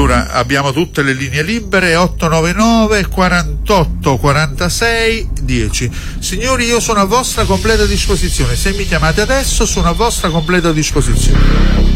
Allora abbiamo tutte le linee libere, 899 48 46 10. Signori, io sono a vostra completa disposizione, se mi chiamate adesso sono a vostra completa disposizione.